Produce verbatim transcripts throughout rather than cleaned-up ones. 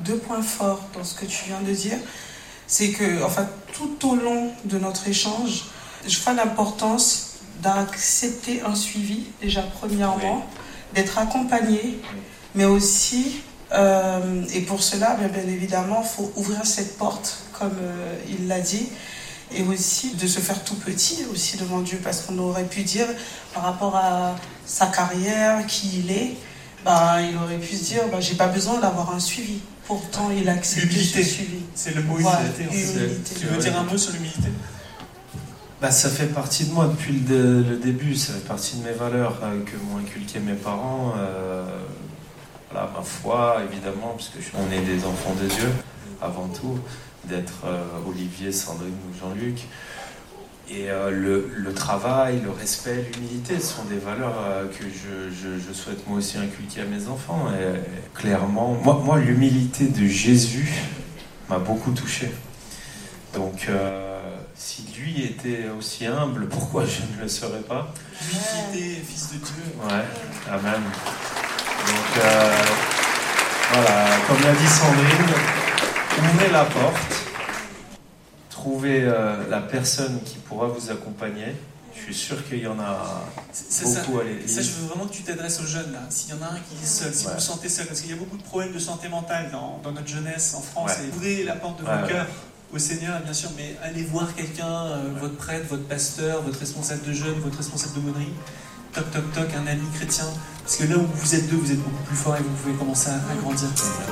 deux points forts dans ce que tu viens de dire. C'est que, enfin, tout au long de notre échange, je vois l'importance d'accepter un suivi, déjà premièrement, oui. d'être accompagné, oui. mais aussi, euh, et pour cela, bien, bien évidemment, il faut ouvrir cette porte, comme euh, il l'a dit, et aussi de se faire tout petit aussi devant Dieu, parce qu'on aurait pu dire, par rapport à sa carrière, qui il est, bah, il aurait pu se dire, bah, j'ai pas besoin d'avoir un suivi. Pourtant, il a accepté ce suivi. C'est le mot voilà, humilité. Tu veux dire un mot sur l'humilité ? Bah, ça fait partie de moi depuis le, de, le début, ça fait partie de mes valeurs euh, que m'ont inculqué mes parents. Euh, voilà, ma foi, évidemment, puisque on est des enfants de Dieu, avant tout, d'être euh, Olivier, Sandrine ou Jean-Luc. Et euh, le, le travail, le respect, l'humilité sont des valeurs euh, que je, je, je souhaite moi aussi inculquer à mes enfants. Et, et clairement, moi, moi, l'humilité de Jésus m'a beaucoup touché. Donc, euh, si lui était aussi humble, pourquoi je ne le serais pas ? L'humilité, fils de Dieu. Ouais, amen. Donc, euh, voilà, comme l'a dit Sandrine, ouvrez la porte. Trouver euh, la personne qui pourra vous accompagner. Je suis sûr qu'il y en a c'est beaucoup ça, à l'église. Ça, je veux vraiment que tu t'adresses aux jeunes, là. S'il y en a un qui est seul, si ouais. vous vous sentez seul, parce qu'il y a beaucoup de problèmes de santé mentale dans, dans notre jeunesse en France. Ouais. Et ouvrez la porte de ouais, vos ouais. cœurs au Seigneur, bien sûr, mais allez voir quelqu'un, euh, ouais. votre prêtre, votre pasteur, votre responsable de jeunes, votre responsable d'aumônerie. Toc, toc, toc, un ami chrétien. Parce que là où vous êtes deux, vous êtes beaucoup plus fort et vous pouvez commencer à, à grandir.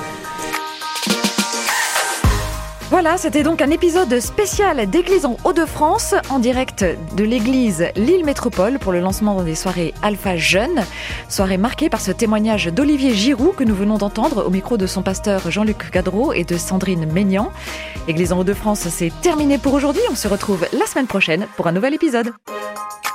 Voilà, c'était donc un épisode spécial d'Église en Hauts-de-France, en direct de l'église Lille Métropole pour le lancement des soirées Alpha Jeunes. Soirée marquée par ce témoignage d'Olivier Giroux que nous venons d'entendre au micro de son pasteur Jean-Luc Gadreau et de Sandrine Maignan. Église en Hauts-de-France, c'est terminé pour aujourd'hui. On se retrouve la semaine prochaine pour un nouvel épisode.